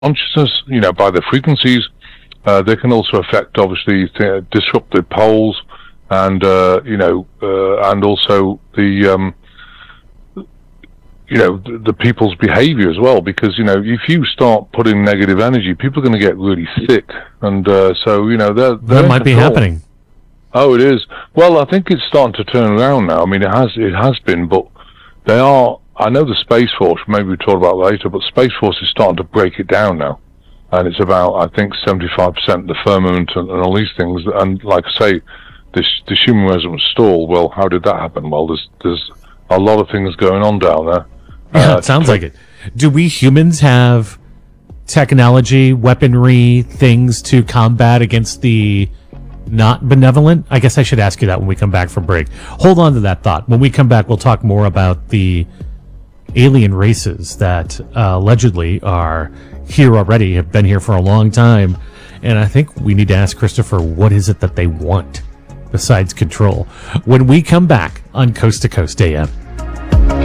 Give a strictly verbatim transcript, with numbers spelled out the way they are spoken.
consciousness, you know, by the frequencies. Uh, they can also affect, obviously, th- disrupt the poles, and uh, you know, uh, and also the um, you know the, the people's behaviour as well. Because you know, if you start putting negative energy, people are going to get really sick, and uh, so you know, they're, they're that might be happening. Oh, it is. Well, I think it's starting to turn around now. I mean, it has it has been, but they are. I know the Space Force. Maybe we'll talk about later, but Space Force is starting to break it down now. And it's about, I think, seventy-five percent the firmament and, and all these things. And like I say, this the human resonance stall, well, how did that happen? Well, there's there's a lot of things going on down there. Yeah, uh, it sounds like it. Do we humans have technology, weaponry, things to combat against the not benevolent? I guess I should ask you that when we come back from break. Hold on to that thought. When we come back, we'll talk more about the alien races that uh, allegedly are here already, have been here for a long time, and I think we need to ask Christopher, what is it that they want besides control? When we come back on Coast to Coast A M.